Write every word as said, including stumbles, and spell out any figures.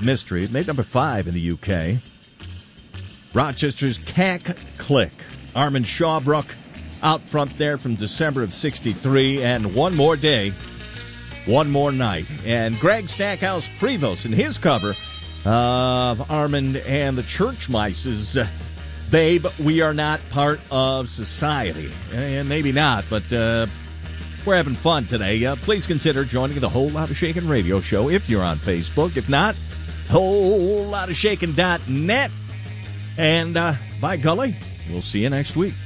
Mystery. It made number five in the U K. Rochester's Cack Click. Armin Shawbrook out front there from December of sixty-three. And One More Day, One More Night. And Greg Stackhouse Prevost in his cover of Armand and the Church Mice's uh, Babe, We Are Not Part of Society. And maybe not, but uh, we're having fun today. Uh, please consider joining the Whole Lot of Shakin' radio show if you're on Facebook. If not, whole lot of shakin dot net. And uh, by golly, we'll see you next week.